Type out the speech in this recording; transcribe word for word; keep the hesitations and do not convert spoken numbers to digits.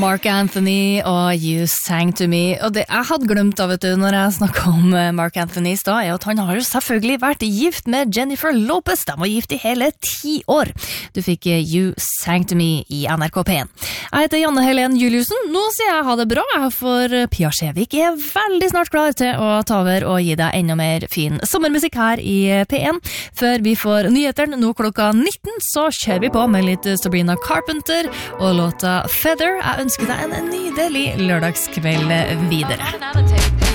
Mark Anthony og You Sang To Me. Og det jeg hadde glemt av, vet du, når jeg snakket om Mark Anthony i stad, er at han har jo selvfølgelig vært gift med Jennifer Lopez. De var gift i hele ti år. Du fikk You Sang To Me i N R K P en. Jeg heter Janne Helen Juliusen. Nå sier jeg ha det bra, for Pia Skjevik er veldig snart klar til å ta over og gi deg enda mer fin sommermusikk her i P en. Før vi får nyhetene nå klokka nitten, så kjører vi på med litt Sabrina Carpenter og låta Feather. Jeg ønsker deg en nydelig lørdagskveld videre.